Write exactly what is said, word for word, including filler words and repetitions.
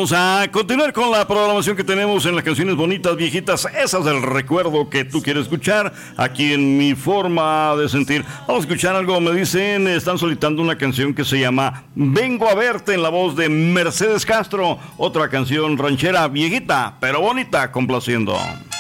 Vamos a continuar con la programación que tenemos en las canciones bonitas, viejitas, esas del recuerdo que tú quieres escuchar, aquí en Mi Forma de Sentir. Vamos a escuchar algo, me dicen, están solicitando una canción que se llama Vengo a Verte, en la voz de Mercedes Castro, otra canción ranchera, viejita, pero bonita, complaciendo.